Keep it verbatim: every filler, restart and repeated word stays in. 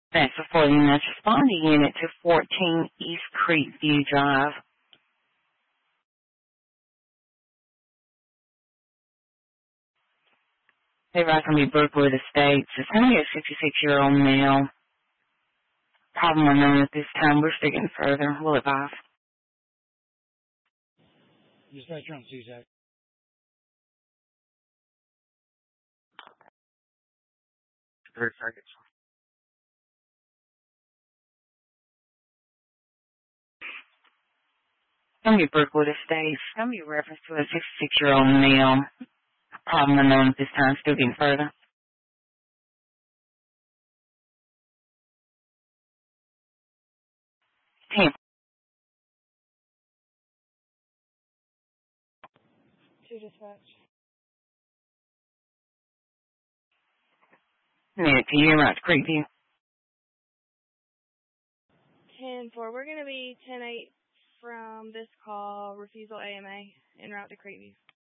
Thanks for forwarding this responding unit to fourteen East Creekview Drive. Hey, right from be Brookwood Estates. It's going to be a sixty-six-year-old male. Problem unknown at this time. We're speaking further. We'll advise. Dispatcher on C SAC. Thirty seconds. It's going to be Brookwood Estates. It's going to be a reference to a sixty-six-year-old male. Problem unknown at this time. Speaking further. Ten To dispatch. minutes to you, right to Creekview. ten four. We're going to be ten eight from this call, refusal A M A, en route to Creekview.